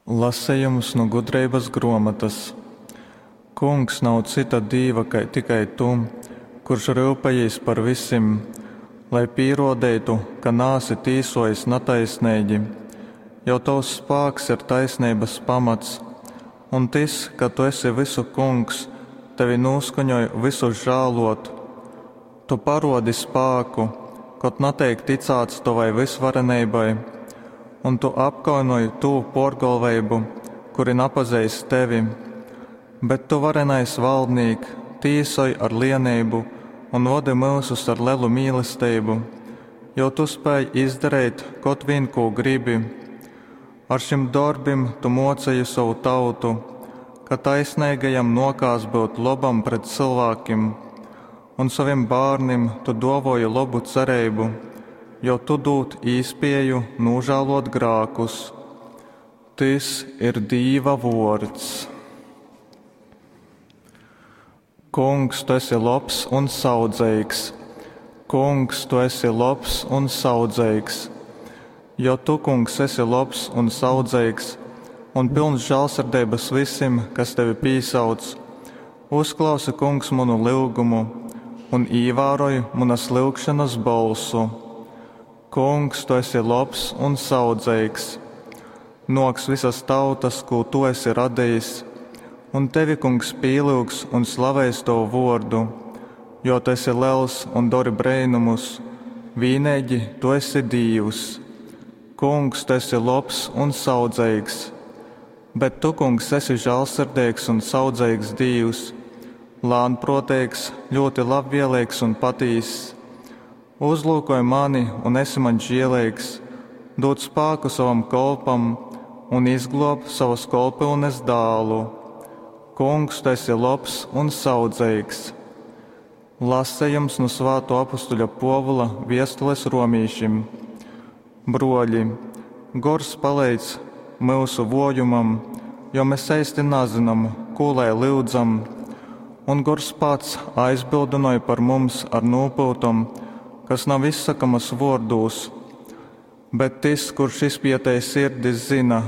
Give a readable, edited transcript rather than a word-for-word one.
Lasījums no gudrības grāmatas. Kungs nav cita dīva, kā tikai tu, kurš rūpējies par visiem, lai pierādītu, ka nāsi tīsojis netaisnīgi. Jau tavs spēks ir taisnības pamats, un tas, ka tu esi visu kungs, tevi noskaņoja visu žēlot. Tu parodi spēku, kaut netiek ticēts tavai visvarenībai, un tu apkaunoji to porgalvību, kuri nepazīst tevi. Bet tu varenais valdnīk, tīsoji ar lienību un vadi mūsus ar lielu mīlestību, jo tu spēj izdarīt kaut vien, ko gribi. Ar šim darbim tu mocēji savu tautu, ka taisnīgajam nokās būt labam pret cilvēkiem, un saviem bērniem tu dovoji labu cerību, jo tu dod īspēju nožēlot grākus. Tas ir Dieva vārds. Kungs, tu esi labs un saudzīgs. Kungs, tu esi labs un saudzīgs. Jo tu, kungs, esi labs un saudzīgs, un pilns žēlsirdības visiem, kas tevi piesauc. Uzklausi, kungs, manu lūgumu, un ievēroji manas lūgšanas balsu. Kungs, tu esi labs un saudzīgs. Noks visas tautas, ko tu esi radījis, un tevi, kungs, pielūgs un slavēs tavu vārdu, jo tu esi liels un dari brīnumus, vienīgi tu esi Dievs. Kungs, tu esi labs un saudzīgs, bet tu, kungs, esi žēlsirdīgs un saudzīgs Dievs, lānprātīgs, ļoti labvēlīgs un patīss. Uzlūkoji mani un esi man žēlīgs, dod spēku savam kalpam un izglob savas kalpones dēlu. Kungs, tu esi labs un saudzīgs. Lasījums no Svētā apostoļa Pāvila vēstules romiešiem. Broļi, Gors palīdz mūsu vājumam, jo mēs īsti nezinām, ko lai lūdzam, un Gors pats aizbildināja par mums ar nopūtam, kas nav izsakamas vārdos, bet tas, kurš izpētēja sirdis, zina,